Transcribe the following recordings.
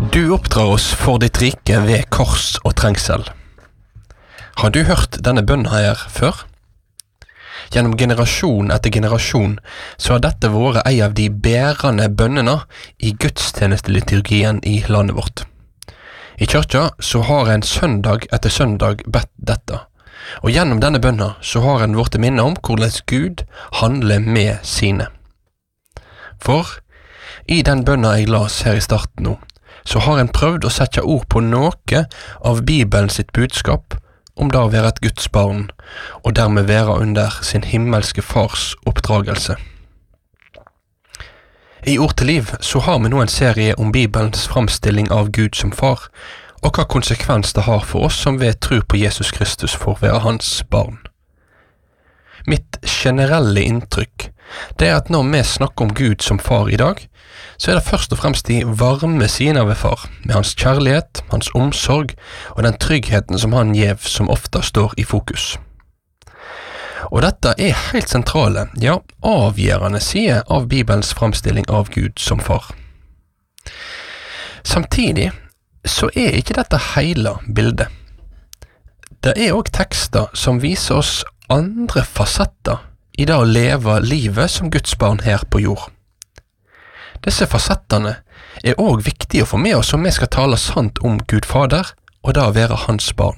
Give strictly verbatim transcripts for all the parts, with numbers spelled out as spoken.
Du oppdrar oss for ditt rike ved kors og trengsel. Har du hørt denne bønnen her før? Gjennom generasjon etter generasjon så har dette vært en av de bærende bønnene i gudstjenesteliturgien i landet vårt. I kirka så har en søndag etter søndag bedt dette, og gjennom denne bønnen så har en vært minne om hvordan Gud handler med sine. For i den bønnen jeg las her i starten nå, så har en prøvd å sette ord på noe av Bibelen sitt budskap om det å være et Guds barn, og dermed være under sin himmelske fars oppdragelse. I Ord til liv så har vi nå en serie om Bibelens framstilling av Gud som far, og hva konsekvens det har for oss som ved tro på Jesus Kristus for å være hans barn. Mitt generelle inntrykk det er at når vi snakker om Gud som far i dag, så er det først og fremst de varme sidene ved far, med hans kjærlighet, hans omsorg og den tryggheten som han gjev som ofte står i fokus. Og dette er helt sentrale, ja, avgjørende sider av Bibelens framstilling av Gud som far. Samtidig så er ikke dette hele bildet. Det er også tekster som viser oss andre fasetter i det å leve livet som Guds barn her på jord. Disse fasettene er også viktige å få med oss om vi skal tale sant om Gud Fader og da være hans barn.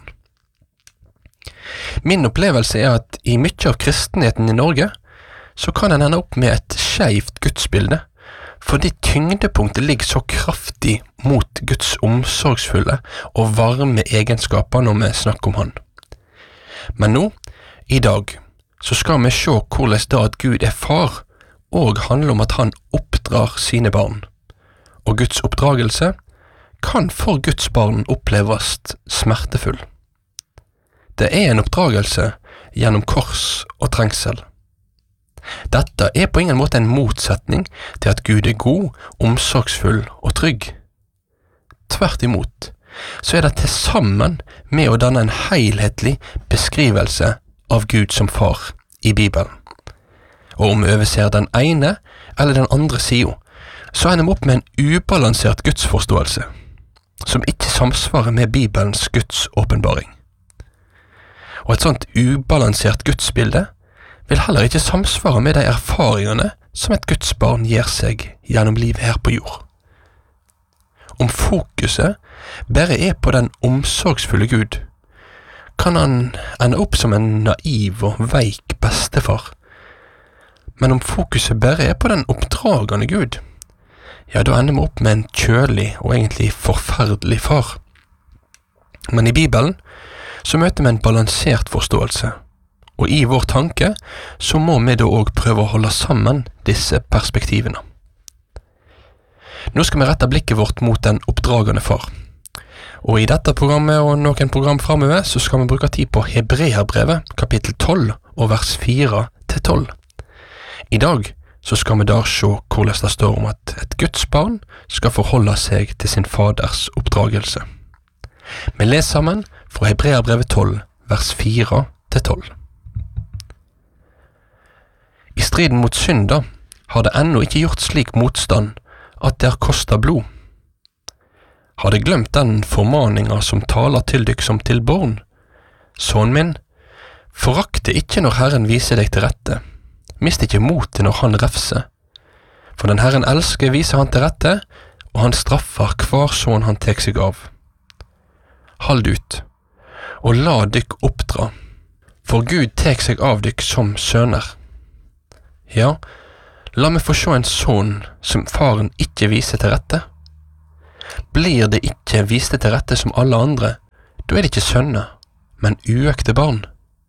Min opplevelse er at i mye av kristenheten i Norge så kan en ende opp med et skjevt gudsbilde, fordi tyngdepunktet ligger så kraftig mot Guds omsorgsfulle og varme egenskaper når vi snakker om han. Men nå, i dag, så skal vi se hvordan det at Gud er far, og handler om at han oppdrar sine barn. Og Guds oppdragelse kan for Guds barn oppleves smertefull. Det er en oppdragelse gjennom kors og trengsel. Dette er på ingen måte en motsetning til at Gud er god, omsorgsfull og trygg. Tvert imot, så er det til sammen med å danne en helhetlig beskrivelse av Gud som far i Bibelen. Og om vi overser den ene eller den andre siden, så ender vi opp med en ubalansert gudsforståelse, som ikke samsvarer med Bibelens Guds åpenbaring. Og et sånt ubalansert gudsbilde vil heller ikke samsvare med de erfaringene som et gudsbarn gir seg gjennom livet her på jord. Om fokuset bare er på den omsorgsfulle Gud, kan han ende opp som en naiv og veik bestefar. Men om fokuset bare er på den oppdragende Gud, ja, da ender vi opp med en kjølig og egentlig forferdelig far. Men i Bibelen så møter vi en balansert forståelse, og i vår tanke så må vi da også prøve å holde sammen disse perspektivene. Nå skal vi rette blikket vårt mot den oppdragende far. Og i dette programmet og noen program fremover så skal vi bruke tid på Hebreerbrevet, kapittel tolv og vers fire til tolv. I dag så skal vi da se hvordan det står om at et Guds barn skal forholde seg til sin faders oppdragelse. Vi leser sammen fra Hebreerbrevet tolv, vers fire til tolv. I striden mot synda har det ennå ikke gjort slik motstand at det har kostet blod. Har det glemt den formaninga som taler til dykk som til barn? Sønn min, forakte ikke når Herren viser deg til rette. Mist ikke motet når han refser. For den Herren elsker viser han til rette, og han straffer hver sånn han tek seg av. Hold ut, og la dykk oppdra, for Gud tek seg av dykk som sønner. Ja, la meg få se en sønn som faren ikke viser til rette. Blir det ikke vist til rette som alle andre, da er det ikke sønner, men uøkte barn.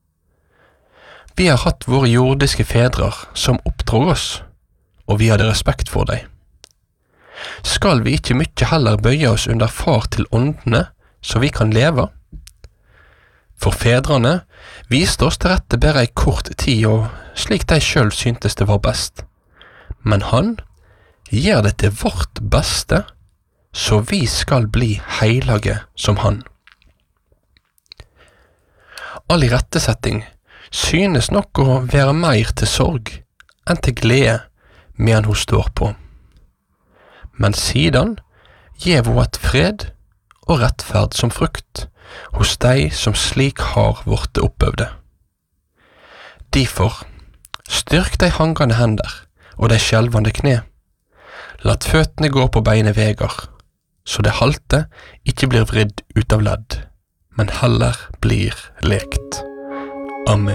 Vi har hatt våre jordiske fedrer som oppdrog oss, og vi hadde respekt for dem. Skal vi ikke mye heller bøye oss under far til åndene, så vi kan leve? For fedrene viste oss til rette bare ei kort tid, og slik de selv syntes det var best. Men han gjør det til vårt beste, så vi skal bli hellige som han. All irettesetting synes nok å være mer til sorg enn til glede medan hun står på. Men siden Gjev at fred og rettferd som frukt hos dei som slik har vorte oppøvde. Derfor, styrk dei hangande hender og dei skjelvande kne. Lat føtene gå på beine vegar, så det halte ikkje blir vridd ut av ledd, men heller blir lekt. Amen.